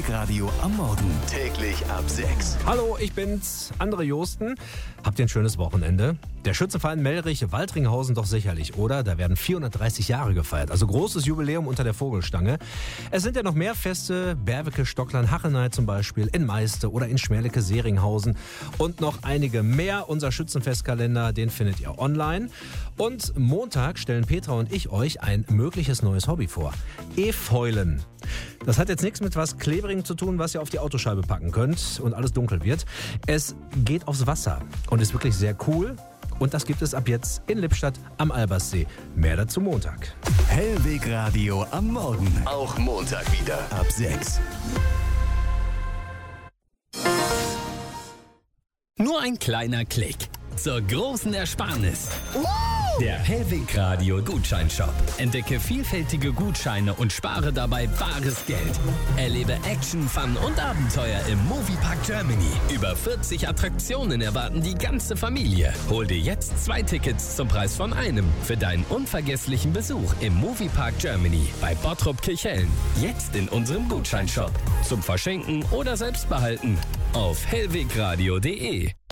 Hellwegradio am Morgen. Täglich ab 6. Hallo, ich bin's, André Josten. Habt ihr ein schönes Wochenende? Der Schützenverein Mellrich-Waltringhausen doch sicherlich, oder? Da werden 430 Jahre gefeiert, also großes Jubiläum unter der Vogelstange. Es sind ja noch mehr Feste, Berweke, Stockland, Hachenay zum Beispiel, in Meiste oder in Schmerlecke-Seringhausen und noch einige mehr. Unser Schützenfestkalender, den findet ihr online. Und Montag stellen Petra und ich euch ein mögliches neues Hobby vor. Efäulen. Das hat jetzt nichts mit was Klebrigem zu tun, was ihr auf die Autoscheibe packen könnt und alles dunkel wird. Es geht aufs Wasser und ist wirklich sehr cool. Und das gibt es ab jetzt in Lippstadt am Alberssee. Mehr dazu Montag. Hellwegradio am Morgen. Auch Montag wieder ab 6. Nur ein kleiner Klick zur großen Ersparnis. Der Hellwegradio Gutscheinshop. Entdecke vielfältige Gutscheine und spare dabei bares Geld. Erlebe Action, Fun und Abenteuer im Moviepark Germany. Über 40 Attraktionen erwarten die ganze Familie. Hol dir jetzt 2 Tickets zum Preis von einem für deinen unvergesslichen Besuch im Moviepark Germany bei Bottrop Kirchhellen. Jetzt in unserem Gutscheinshop. Zum Verschenken oder selbst behalten auf hellwegradio.de.